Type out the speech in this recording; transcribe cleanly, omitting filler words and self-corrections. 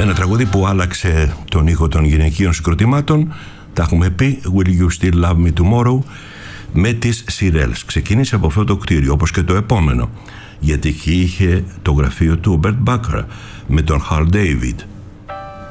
Ένα τραγούδι που άλλαξε τον ήχο των γυναικείων συγκροτημάτων. Τα έχουμε πει, Will You Still Love Me Tomorrow, με τις Shirelles. Ξεκίνησε από αυτό το κτίριο, όπως και το επόμενο, γιατί εκεί είχε το γραφείο του Bert Bacharach με τον Hal David.